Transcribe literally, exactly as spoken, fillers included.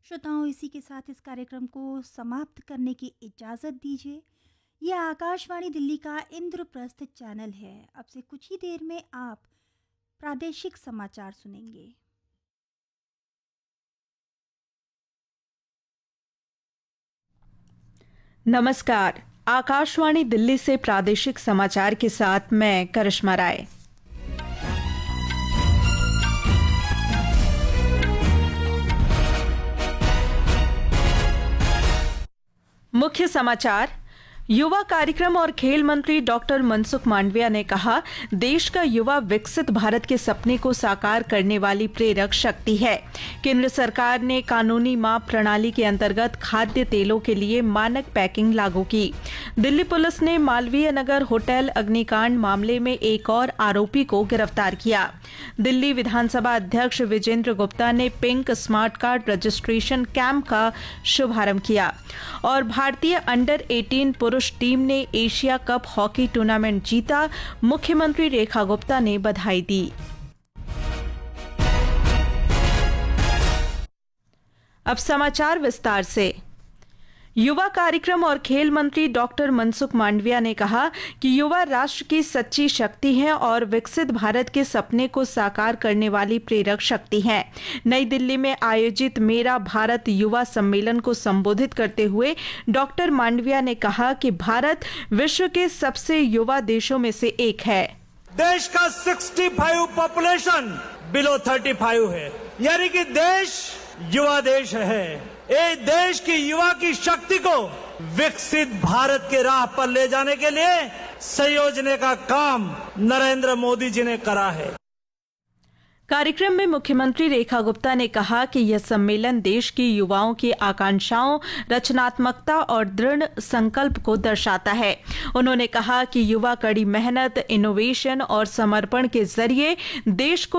श्रोताओं, इसी के साथ इस कार्यक्रम को समाप्त करने की इजाज़त दीजिए। यह आकाशवाणी दिल्ली का इंद्रप्रस्थ चैनल है। अब से कुछ ही देर में आप प्रादेशिक समाचार सुनेंगे। नमस्कार, आकाशवाणी दिल्ली से प्रादेशिक समाचार के साथ मैं करिश्मा राय। मुख्य समाचार। युवा कार्यक्रम और खेल मंत्री डॉक्टर मनसुख मांडविया ने कहा, देश का युवा विकसित भारत के सपने को साकार करने वाली प्रेरक शक्ति है। केंद्र सरकार ने कानूनी माप प्रणाली के अंतर्गत खाद्य तेलों के लिए मानक पैकिंग लागू की। दिल्ली पुलिस ने मालवीय नगर होटल अग्निकांड मामले में एक और आरोपी को गिरफ्तार किया। दिल्ली विधानसभा अध्यक्ष विजेंद्र गुप्ता ने pink smart card registration camp का शुभारंभ किया और भारतीय अंडर अठारह पुरुष टीम ने एशिया कप हॉकी टूर्नामेंट जीता। मुख्यमंत्री रेखा गुप्ता ने बधाई दी। अब समाचार विस्तार से। युवा कार्यक्रम और खेल मंत्री डॉक्टर मनसुख मांडविया ने कहा कि युवा राष्ट्र की सच्ची शक्ति है और विकसित भारत के सपने को साकार करने वाली प्रेरक शक्ति है। नई दिल्ली में आयोजित मेरा भारत युवा सम्मेलन को संबोधित करते हुए डॉक्टर मांडविया ने कहा कि भारत विश्व के सबसे युवा देशों में से एक है। देश का पैंसठ पॉपुलेशन बिलो पैंतीस है, यानी कि देश युवा देश है। ये देश की युवा की शक्ति को विकसित भारत के राह पर ले जाने के लिए संयोजने का काम नरेंद्र मोदी जी ने करा है। कार्यक्रम में मुख्यमंत्री रेखा गुप्ता ने कहा कि यह सम्मेलन देश की युवाओं की आकांक्षाओं, रचनात्मकता और दृढ़ संकल्प को दर्शाता है। उन्होंने कहा कि युवा कड़ी मेहनत, इनोवेशन और समर्पण के जरिए देश को